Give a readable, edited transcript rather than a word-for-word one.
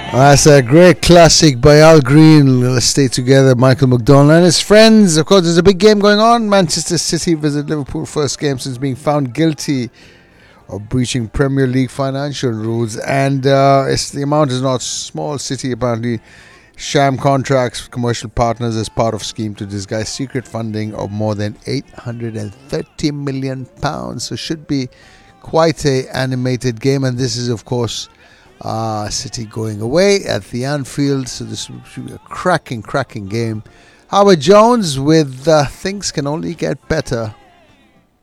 That's a great classic by Al Green. Let's stay together. Michael McDonald and his friends. Of course, there's a big game going on. Manchester City visit Liverpool, first game since being found guilty of breaching Premier League financial rules. And the amount is not small. City apparently sham contracts with commercial partners as part of scheme to disguise secret funding of more than £830 million. So should be quite a animated game. And this is, of course, City going away at the Anfield, so this should be a cracking game. Howard Jones with Things Can Only Get Better.